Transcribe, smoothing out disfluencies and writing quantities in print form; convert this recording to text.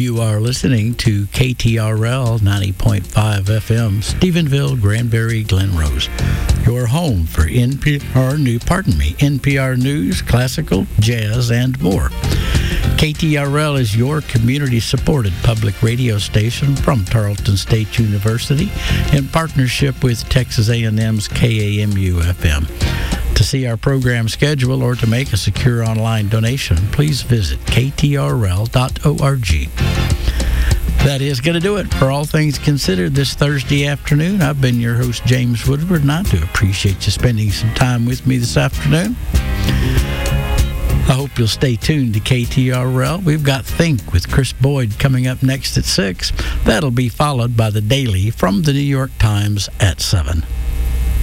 You are listening to KTRL 90.5 FM, Stephenville, Granbury, Glen Rose. Your home for NPR News, classical, jazz, and more. KTRL is your community-supported public radio station from Tarleton State University in partnership with Texas A&M's KAMU-FM. To see our program schedule or to make a secure online donation, please visit ktrl.org. That is going to do it for All Things Considered this Thursday afternoon. I've been your host, James Woodward, and I do appreciate you spending some time with me this afternoon. I hope you'll stay tuned to KTRL. We've got Think with Chris Boyd coming up next at 6. That'll be followed by The Daily from the New York Times at 7.